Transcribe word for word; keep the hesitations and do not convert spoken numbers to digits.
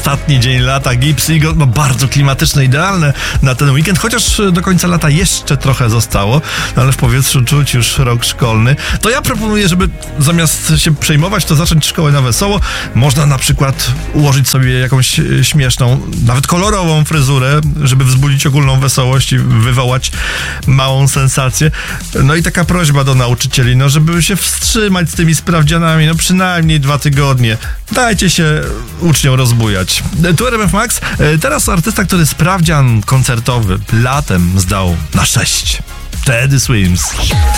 ostatni dzień lata. Gibbs Eagle, no bardzo klimatyczne, idealne na ten weekend, chociaż do końca lata jeszcze trochę zostało, ale w powietrzu czuć już rok szkolny. To ja proponuję, żeby zamiast się przejmować, to zacząć szkołę na wesoło. Można na przykład ułożyć sobie jakąś śmieszną, nawet kolorową fryzurę, żeby wzbudzić ogólną wesołość i wywołać małą sensację. No i taka prośba do nauczycieli, no żeby się wstrzymać z tymi sprawdzianami, no przynajmniej dwa tygodnie. Dajcie się uczniom rozbujać. Tu R M F Max. Teraz artysta, który sprawdzian koncertowy latem zdał na sześć. Teddy Swims.